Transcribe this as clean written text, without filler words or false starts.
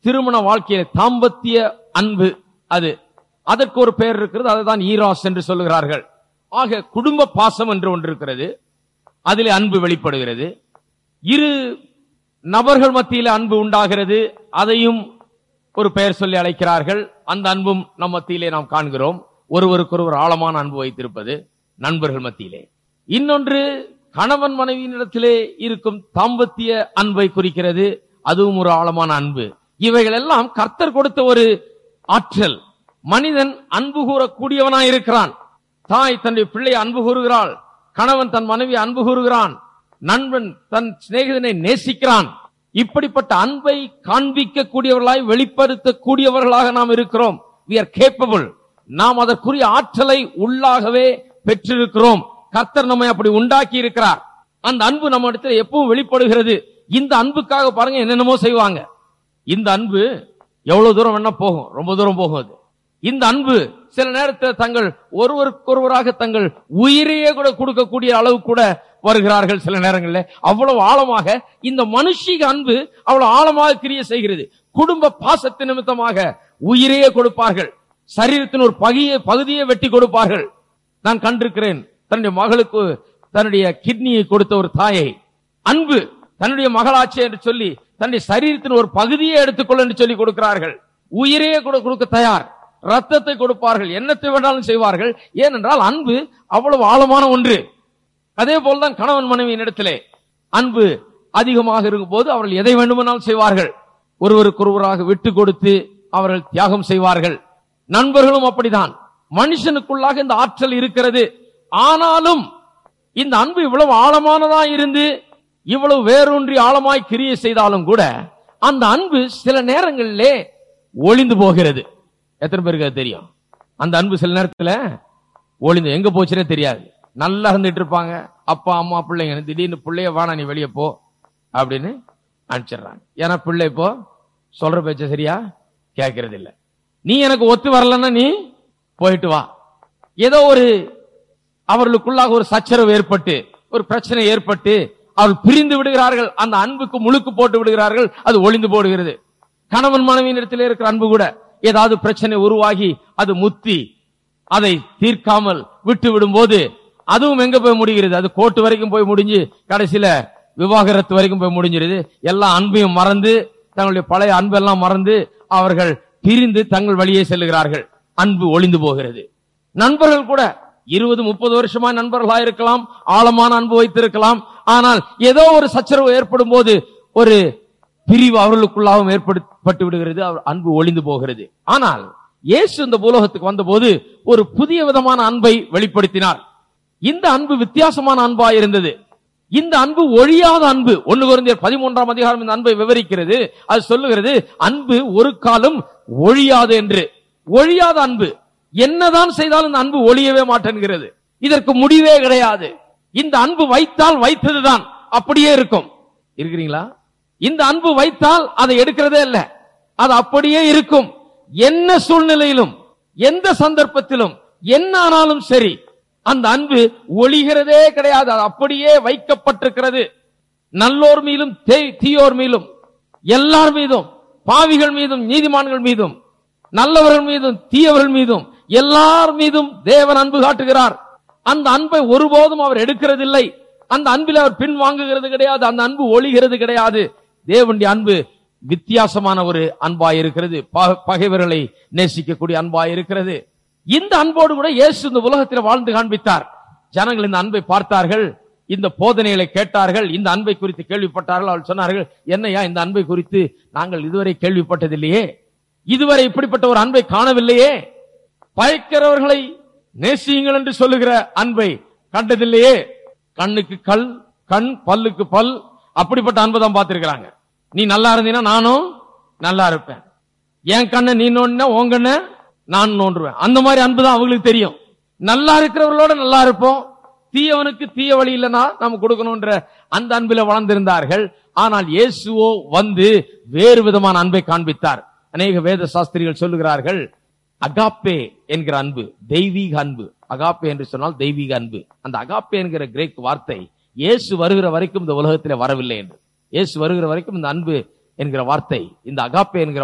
திருமண வாழ்க்கையில தாம்பத்திய அன்பு, அதற்கு ஒரு பெயர் இருக்கிறது, அதுதான் ஈராஸ் என்று சொல்லுகிறார்கள். ஆக குடும்ப பாசம் என்று ஒன்று இருக்கிறது, அதிலே அன்பு வெளிப்படுகிறது. இரு நபர்கள் மத்தியில அன்பு உண்டாகிறது, அதையும் ஒரு பெயர் சொல்லி அழைக்கிறார்கள். அந்த அன்பும் நம் மத்தியிலே நாம் காண்கிறோம். ஒருவருக்கொருவர் ஆழமான அன்பு வைத்திருப்பது நண்பர்கள் மத்தியிலே. இன்னொன்று கணவன் மனைவியினிடத்திலே இருக்கும் தாம்பத்திய அன்பை குறிக்கிறது, அதுவும் ஒரு ஆழமான அன்பு. இவைகள் எல்லாம் கர்த்தர் கொடுத்த ஒரு ஆற்றல். மனிதன் அன்பு கூறக்கூடியவனாய் இருக்கிறான். தாய் தன்னுடைய பிள்ளை அன்பு கூறுகிறாள், கணவன் தன் மனைவி அன்பு கூறுகிறான், நண்பன் தன் சிநேகிதனை நேசிக்கிறான். இப்படிப்பட்ட அன்பை காண்பிக்க கூடியவர்களாய் வெளிப்படுத்தக்கூடியவர்களாக நாம் இருக்கிறோம். we are capable. நாம் அதற்குரிய ஆற்றலை உள்ளாகவே பெற்றிருக்கிறோம். கர்த்தர் நம்மை அப்படி உண்டாக்கி இருக்கிறார். அந்த அன்பு நம்ம இடத்துல எப்பவும் வெளிப்படுகிறது. இந்த அன்புக்காக பாருங்க என்னென்னமோ செய்வாங்க. இந்த அன்பு எவ்வளவு தூரம் வேணா போகும், ரொம்ப தூரம் போகும். அது இந்த அன்பு சில நேரத்தில் தங்கள் ஒருவருக்கொருவராக தங்கள் உயிரையே கூட கொடுக்கக்கூடிய அளவு கூட வருகிறார்கள். சில நேரங்களில் அவ்வளவு ஆழமாக இந்த மனுஷிக அன்பு அவ்வளவு ஆழமாக கிரியை செய்கிறது. குடும்ப பாசத்தின் நிமித்தமாக உயிரையே கொடுப்பார்கள். சரீரத்தின் ஒரு பகுதியை வெட்டி கொடுப்பார்கள். நான் கண்டிருக்கிறேன், தன்னுடைய மகளுக்கு தன்னுடைய கிட்னியை கொடுத்த ஒரு தாயை, அன்பு தன்னுடைய மகளாட்சி என்று சொல்லி தன்னுடைய சரீரத்தின் ஒரு பகுதியை எடுத்துக்கொள்ள என்று சொல்லி கொடுக்கிறார்கள். உயிரையே கொடுக்க தயார், ரத்தத்தை கொடுப்பார்கள், என்னத்தை வேண்டாலும் செய்வார்கள். ஏனென்றால் அன்பு அவ்வளவு ஆழமான ஒன்று. அதே போல்தான் கணவன் மனைவியின் இடத்திலே அன்பு அதிகமாக இருக்கும் போது அவர்கள் எதை வேண்டுமானாலும் செய்வார்கள். ஒருவருக்கொருவராக விட்டு கொடுத்து அவர்கள் தியாகம் செய்வார்கள். நண்பர்களும் அப்படிதான். மனுஷனுக்குள்ளாக இந்த ஆற்றல் இருக்கிறது. ஆனாலும் இந்த அன்பு இவ்வளவு ஆழமானதா இருந்து இவ்வளவு வேரூன்றி ஆழமாய் கிரியை செய்தாலும் கூட அந்த அன்பு சில நேரங்களிலே ஒளிந்து போகிறது. எத்தனை பேருக்கு அது தெரியும்? அந்த அன்பு சில நேரத்தில் ஒளிந்து எங்க போச்சுனே தெரியாது. நல்லா இருந்துட்டு இருப்பாங்க, அப்பா அம்மா பிள்ளைங்க, திடீர்னு பிள்ளைய வானா நீ வெளியே போ அப்படின்னு அனுப்பிச்சிடுறாங்க. ஏன்னா பிள்ளை இப்போ சொல்ற பேச்ச சரியா கேட்கறது இல்லை. நீ எனக்கு ஒத்து வரலன்னா நீ போயிட்டு வா. ஏதோ ஒரு அவர்களுக்குள்ளாக ஒரு சச்சரவு ஏற்பட்டு ஒரு பிரச்சனை ஏற்பட்டு அவர்கள் பிரிந்து விடுகிறார்கள். அந்த அன்புக்கு முழுக்கு போட்டு விடுகிறார்கள், அது ஒளிந்து போடுகிறது. கணவன் மனைவியின் இடத்திலே இருக்கிற அன்பு கூட ஏதாவது பிரச்சனை உருவாகி அது முத்தி அதை தீர்க்காமல் விட்டு விடும் போது அதுவும் எங்க போய் முடிகிறது? அது கோர்ட்டு வரைக்கும் போய் முடிஞ்சு கடைசியில விவாகரத்து வரைக்கும் போய் முடிஞ்சிருது. எல்லா அன்பையும் மறந்து, தங்களுடைய பழைய அன்பெல்லாம் மறந்து அவர்கள் பிரிந்து தங்கள் வழியே செல்லுகிறார்கள். அன்பு ஒளிந்து போகிறது. நண்பர்கள் கூட 20-30 வருஷமா நண்பர்களா இருக்கலாம், ஆழமான அன்பு வைத்திருக்கலாம். ஆனால் ஏதோ ஒரு சச்சரவு ஏற்படும் போது ஒரு பிரிவு அவர்களுக்குள்ளாகவும் ஏற்பட்டு விடுகிறது, அன்பு ஒளிந்து போகிறது. ஆனால் இயேசு இந்த பூலோகத்துக்கு வந்த போது ஒரு புதிய விதமான அன்பை வெளிப்படுத்தினார். இந்த அன்பு வித்தியாசமான அன்பா இருந்தது. இந்த அன்பு ஒழியாத அன்பு. 1 கொரிந்தியர் 13ஆம் அதிகாரம் இந்த அன்பை விவரிக்கிறது. அது சொல்லுகிறது, அன்பு ஒரு காலம் ஒழியாது என்று. ஒழியாத அன்பு என்னதான் செய்தாலும் இந்த அன்பு ஒழியவே மாட்டேன்கிறது. இதற்கு முடிவே கிடையாது. இந்த அன்பு வைத்தால் வைத்ததுதான், அப்படியே இருக்கும். இருக்கிறீங்களா? இந்த அன்பு வைத்தால் அதை எடுக்கிறதே இல்ல, அது அப்படியே இருக்கும். என்ன சூழ்நிலையிலும் எந்த சந்தர்ப்பத்திலும் என்ன ஆனாலும் சரி, அந்த அன்பு ஒளிகிறதே கிடையாது, அது அப்படியே வைக்கப்பட்டிருக்கிறது. நல்லோர் மீதும் தீயோர் மீதும், எல்லார் மீதும், பாவிகள் மீதும் நீதிமான்கள் மீதும், நல்லவர்கள் மீதும் தீயவர்கள் மீதும், எல்லார் மீதும் தேவன் அன்பு காட்டுகிறார். அந்த அன்பை ஒருபோதும் அவர் எடுக்கிறதில்லை. அந்த அன்பில் அவர் பின் வாங்குகிறது கிடையாது. அந்த அன்பு ஒளிகிறது கிடையாது. தேவனுடைய அன்பு வித்தியாசமான ஒரு அன்பாய் இருக்கிறது. பகைவர்களை நேசிக்கக்கூடிய அன்பாய் இருக்கிறது. இந்த அன்போடு கூட இயேசு இந்த உலகத்தில் வாழ்ந்து காண்பித்தார். ஜனங்கள் இந்த அன்பை பார்த்தார்கள், இந்த போதனைகளை கேட்டார்கள், இந்த அன்பை குறித்து கேள்விப்பட்டார்கள். அவர்கள் சொன்னார்கள், என்னையா இந்த அன்பை குறித்து நாங்கள் இதுவரை கேள்விப்பட்டதில்லையே, இதுவரை இப்படிப்பட்ட ஒரு அன்பை காணவில்லையே, பயக்கிறவர்களை நேசியுங்கள் என்று சொல்லுகிற அன்பை கண்டதில்லையே. கண்ணுக்கு கண், பல்லுக்கு பல், அப்படிப்பட்ட அன்பை தான் பார்த்திருக்கிறாங்க. நீ நல்லா இருந்தீங்கன்னா நானும் நல்லா இருப்பேன், என் கண்ணை நீ நோண்டினா உன் கண்ணை நான் நோண்டுவேன். அந்த மாதிரி அன்பு தான் அவங்களுக்கு தெரியும். நல்லா இருக்கிறவர்களோட நல்லா இருப்போம், தீயவனுக்கு தீய வழி இல்லைன்னா நம்ம கொடுக்கணும்ன்ற அந்த அன்பில வளர்ந்திருந்தார்கள். ஆனால் இயேசுவோ வந்து வேறு விதமான அன்பை காண்பித்தார். அநேக வேத சாஸ்திரிகள் சொல்லுகிறார்கள், அகாப்பே என்கிற அன்பு தெய்வீக அன்பு. அகாப்பே என்று சொன்னால் தெய்வீக அன்பு. அந்த அகாப்பே என்கிற கிரேக் வார்த்தை இயேசு வருகிற வரைக்கும் இந்த உலகத்தில் வரவில்லை என்று. இயேசு வருகிற வரைக்கும் இந்த அன்பு என்கிற வார்த்தை, இந்த அகாப்பே என்கிற